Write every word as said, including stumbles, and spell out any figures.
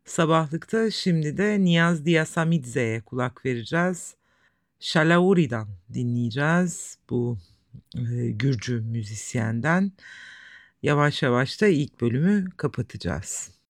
Sabahlıkta şimdi de Niyaz Diasamidze'ye kulak vereceğiz. Şalauri'den dinleyeceğiz bu e, Gürcü müzisyenden. Yavaş yavaş da ilk bölümü kapatacağız.